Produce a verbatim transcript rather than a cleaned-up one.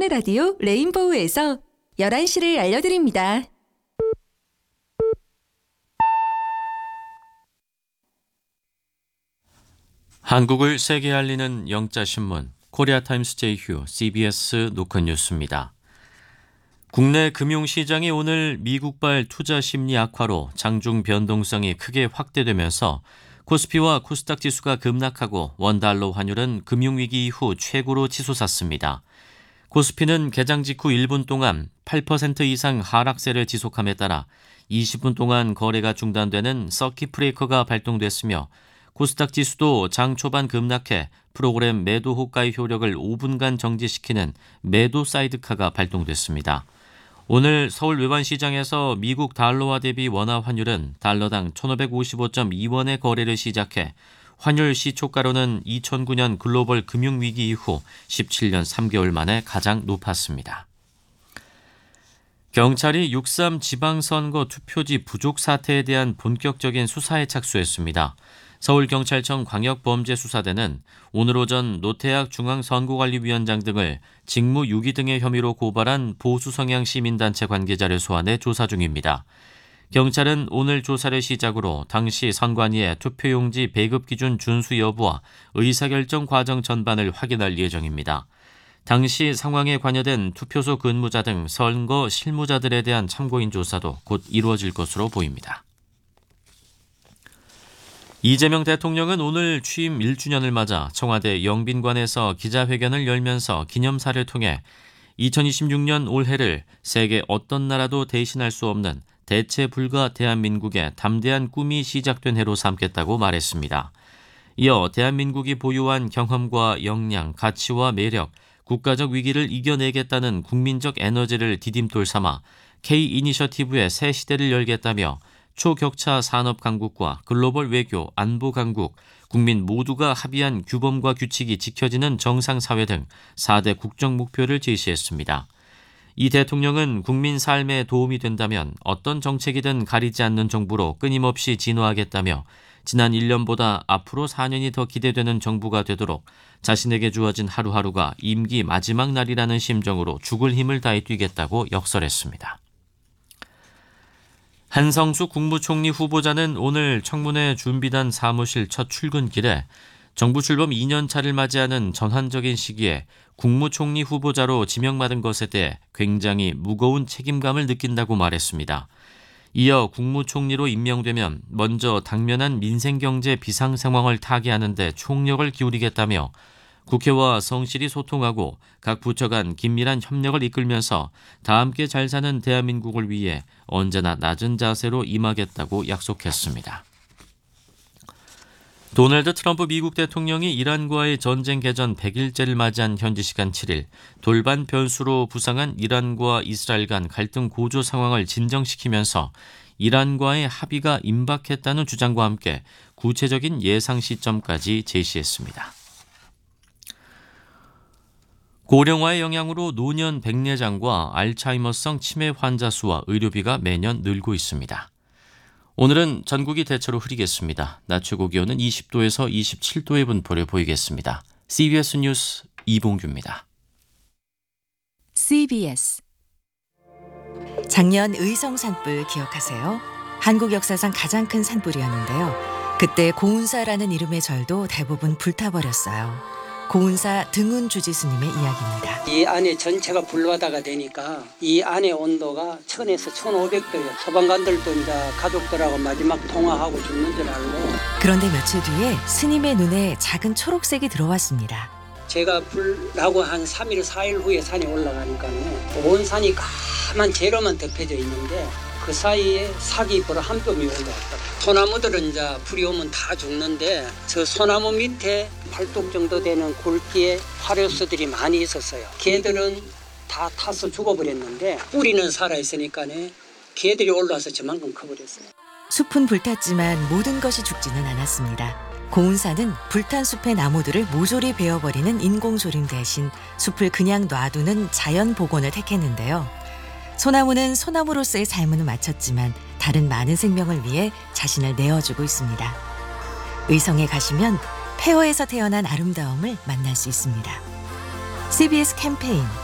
인터넷 라디오 레인보우에서 열한 시를 알려드립니다. 한국을 세계에 알리는 영자신문 코리아타임스 제이휴 씨비에스 노컷뉴스입니다. 국내 금융시장이 오늘 미국발 투자 심리 악화로 장중 변동성이 크게 확대되면서 코스피와 코스닥 지수가 급락하고 원달러 환율은 금융위기 이후 최고로 치솟았습니다. 코스피는 개장 직후 일 분 동안 팔 퍼센트 이상 하락세를 지속함에 따라 이십 분 동안 거래가 중단되는 서킷 브레이커가 발동됐으며 코스닥 지수도 장 초반 급락해 프로그램 매도 호가의 효력을 오 분간 정지시키는 매도 사이드카가 발동됐습니다. 오늘 서울 외환시장에서 미국 달러화 대비 원화 환율은 달러당 천오백오십오 점 이 원의 거래를 시작해 환율 시초가로는 이천구 년 글로벌 금융위기 이후 십칠 년 삼 개월 만에 가장 높았습니다. 경찰이 육삼 지방선거 투표지 부족 사태에 대한 본격적인 수사에 착수했습니다. 서울경찰청 광역범죄수사대는 오늘 오전 노태학 중앙선거관리위원장 등을 직무유기 등의 혐의로 고발한 보수성향 시민단체 관계자를 소환해 조사 중입니다. 경찰은 오늘 조사를 시작으로 당시 선관위의 투표용지 배급 기준 준수 여부와 의사결정 과정 전반을 확인할 예정입니다. 당시 상황에 관여된 투표소 근무자 등 선거 실무자들에 대한 참고인 조사도 곧 이루어질 것으로 보입니다. 이재명 대통령은 오늘 취임 일 주년을 맞아 청와대 영빈관에서 기자회견을 열면서 기념사를 통해 이천이십육 년 올해를 세계 어떤 나라도 대신할 수 없는 대체 불가 대한민국의 담대한 꿈이 시작된 해로 삼겠다고 말했습니다. 이어 대한민국이 보유한 경험과 역량, 가치와 매력, 국가적 위기를 이겨내겠다는 국민적 에너지를 디딤돌 삼아 K-이니셔티브의 새 시대를 열겠다며 초격차 산업 강국과 글로벌 외교, 안보 강국, 국민 모두가 합의한 규범과 규칙이 지켜지는 정상사회 등 사 대 국정 목표를 제시했습니다. 이 대통령은 국민 삶에 도움이 된다면 어떤 정책이든 가리지 않는 정부로 끊임없이 진화하겠다며 지난 일 년보다 앞으로 사 년이 더 기대되는 정부가 되도록 자신에게 주어진 하루하루가 임기 마지막 날이라는 심정으로 죽을 힘을 다해 뛰겠다고 역설했습니다. 한성수 국무총리 후보자는 오늘 청문회 준비단 사무실 첫 출근길에 정부 출범 이 년 차를 맞이하는 전환적인 시기에 국무총리 후보자로 지명받은 것에 대해 굉장히 무거운 책임감을 느낀다고 말했습니다. 이어 국무총리로 임명되면 먼저 당면한 민생경제 비상 상황을 타개하는 데 총력을 기울이겠다며 국회와 성실히 소통하고 각 부처 간 긴밀한 협력을 이끌면서 다 함께 잘 사는 대한민국을 위해 언제나 낮은 자세로 임하겠다고 약속했습니다. 도널드 트럼프 미국 대통령이 이란과의 전쟁 개전 백 일째를 맞이한 현지 시간 칠 일 돌발 변수로 부상한 이란과 이스라엘 간 갈등 고조 상황을 진정시키면서 이란과의 합의가 임박했다는 주장과 함께 구체적인 예상 시점까지 제시했습니다. 고령화의 영향으로 노년 백내장과 알츠하이머성 치매 환자 수와 의료비가 매년 늘고 있습니다. 오늘은 전국이 대체로 흐리겠습니다. 낮 최고 기온은 이십 도에서 이십칠 도의 분포를 보이겠습니다. 씨비에스 뉴스 이봉규입니다. 씨비에스 작년 의성 산불 기억하세요? 한국 역사상 가장 큰 산불이었는데요. 그때 고운사라는 이름의 절도 대부분 불타버렸어요. 고운사 등운 주지스님의 이야기입니다. 이 안에 전체가 불바다가 되니까 이 안의 온도가 천에서 천오백 도예요. 소방관들도 이제 가족들하고 마지막 통화하고 죽는 줄 알고. 그런데 며칠 뒤에 스님의 눈에 작은 초록색이 들어왔습니다. 제가 불나고 한 삼 일, 사 일 후에 산에 올라가니까 온 산이 까만 재로만 덮여져 있는데 그 사이에 사기불 한 뼘이 올라왔더라고요. 소나무들은 이제 불이 오면 다 죽는데 저 소나무 밑에 팔뚝 정도 되는 굵기의 화료수들이 많이 있었어요. 개들은 다 타서 죽어버렸는데 뿌리는 살아있으니까 개들이 올라와서 저만큼 커버렸어요. 숲은 불탔지만 모든 것이 죽지는 않았습니다. 고운사는 불탄 숲의 나무들을 모조리 베어버리는 인공조림 대신 숲을 그냥 놔두는 자연 복원을 택했는데요. 소나무는 소나무로서의 삶을 마쳤지만 다른 많은 생명을 위해 자신을 내어주고 있습니다. 의성에 가시면 폐허에서 태어난 아름다움을 만날 수 있습니다. 씨비에스 캠페인